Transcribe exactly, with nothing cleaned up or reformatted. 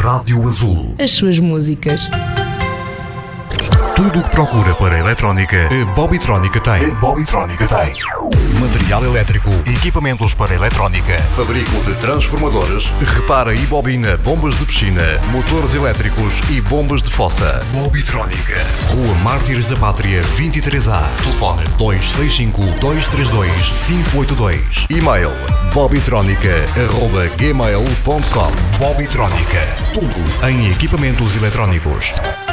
Rádio Azul. As suas músicas. Tudo o que procura para a eletrónica, a Bobbytrónica tem. A Bobbytrónica tem. Material elétrico, equipamentos para eletrónica, fabrico de transformadores, repara e bobina bombas de piscina, motores elétricos e bombas de fossa. Bobbytrónica. Rua Mártires da Pátria vinte e três A. Telefone dois seis cinco, dois três dois, cinco oito dois. E-mail bobbytronica arroba gmail ponto com. Bobbytrónica. Tudo em equipamentos eletrónicos.